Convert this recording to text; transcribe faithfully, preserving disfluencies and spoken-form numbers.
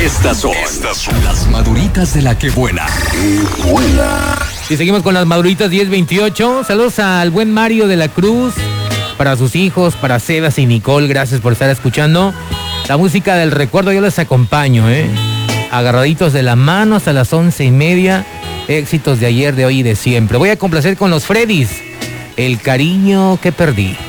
Estas son, Estas son las maduritas de la que buena. ¡Qué buena! Y seguimos con las maduritas diez veintiocho. Saludos al buen Mario de la Cruz, para sus hijos, para Sebas y Nicole. Gracias por estar escuchando la música del recuerdo. Yo les acompaño, ¿eh? Agarraditos de la mano hasta las once y media. Éxitos de ayer, de hoy y de siempre. Voy a complacer con los Freddys. El cariño que perdí.